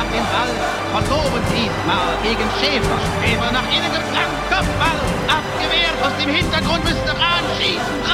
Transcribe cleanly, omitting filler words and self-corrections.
nach dem Ball von Lorenz Ismar gegen Schäfer. Schäfer nach innen geflankt, Kopfball, abgewehrt, aus dem Hintergrund müsste Rahn schießen.